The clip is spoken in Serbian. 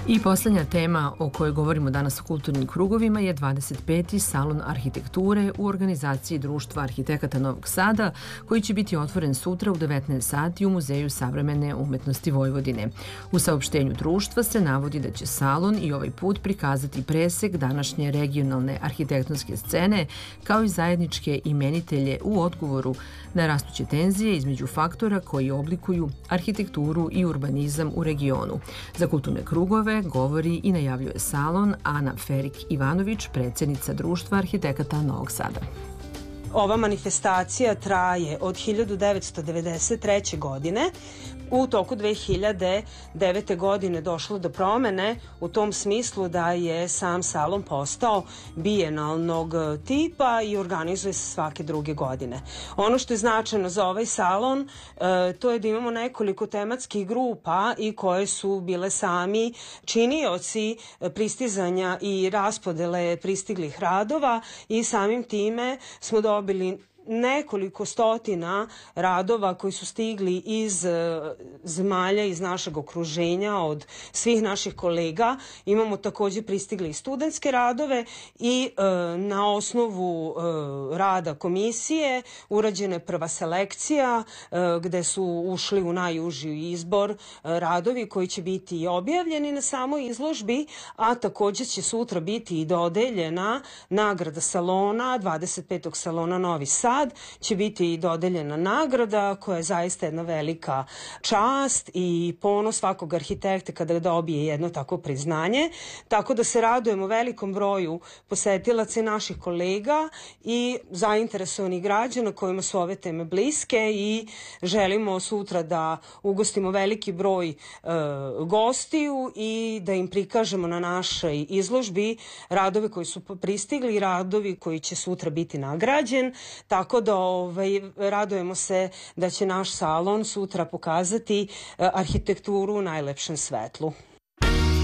I poslednja tema o kojoj govorimo danas u kulturnim krugovima je 25. salon arhitekture u organizaciji Društva arhitekata Novog Sada, koji će biti otvoren sutra u 19 sati u Muzeju savremene umetnosti Vojvodine. U saopštenju društva se navodi da će salon i ovaj put prikazati presek današnje regionalne arhitektonske scene, kao i zajedničke imenitelje u odgovoru na rastuće tenzije između faktora koji oblikuju arhitekturu i urbanizam u regionu. Za kulturne krugove govori i najavljuje salon Ana Ferik-Ivanović, predsjednica Društva arhitekata Novog Sada. Ova manifestacija traje od 1993. godine. U toku 2009. godine došlo do promene u tom smislu da je sam salon postao bijenalnog tipa i organizuje se svake druge godine. Ono što je značajno za ovaj salon to je da imamo nekoliko tematskih grupa i koje su bile sami činioci pristizanja i raspodele pristiglih radova i samim time smo dobili nekoliko stotina radova koji su stigli iz zemalja iz našeg okruženja, od svih naših kolega. Imamo takođe pristigli i studentske radove i na osnovu rada komisije urađena je prva selekcija gde su ušli u najuži izbor radovi koji će biti objavljeni na samoj izložbi, a takođe će sutra biti i dodeljena nagrada salona, 25. salona Novi Sad, će biti i dodeljena nagrada koja je zaista jedna velika čast i ponos svakog arhitekta kada dobije jedno takvo priznanje. Tako da se radujemo velikom broju posetilaca i naših kolega i zainteresovanih građana kojima su ove teme bliske i želimo sutra da ugostimo veliki broj gostiju i da im prikažemo na našoj izložbi radove koji su pristigli i radovi koji će sutra biti nagrađen. Tako da radujemo se da će naš salon sutra pokazati arhitekturu u najlepšem svetlu.